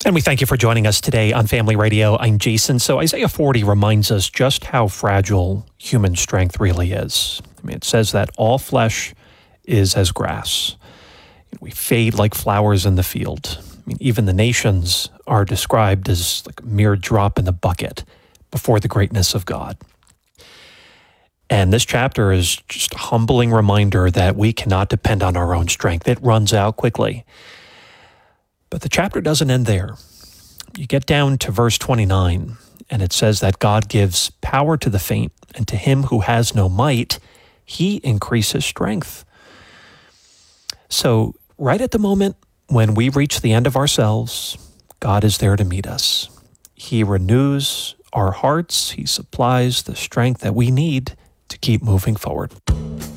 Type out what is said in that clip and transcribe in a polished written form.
And we thank you for joining us today on Family Radio. I'm Jason. So Isaiah 40 reminds us just how fragile human strength really is. I mean, it says that all flesh is as grass. We fade like flowers in the field. I mean, even the nations are described as like a mere drop in the bucket before the greatness of God. And this chapter is just a humbling reminder that we cannot depend on our own strength. It runs out quickly. But the chapter doesn't end there. You get down to verse 29, and it says that God gives power to the faint, and to him who has no might, he increases strength. So right at the moment when we reach the end of ourselves, God is there to meet us. He renews our hearts. He supplies the strength that we need to keep moving forward.